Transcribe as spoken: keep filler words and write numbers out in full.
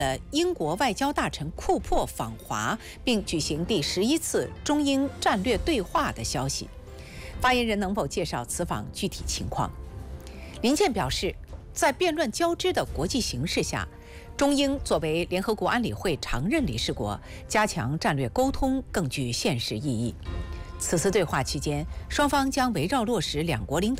呃，英国外交大臣库珀访华，并举行第十一次中英战略对话的消息。发言人能否介绍此访具体情况？林健表示，在变乱交织的国际形势下，中英作为联合国安理会常任理事国，加强战略沟通更具现实意义。此次对话期间，双方将围绕落实两国领导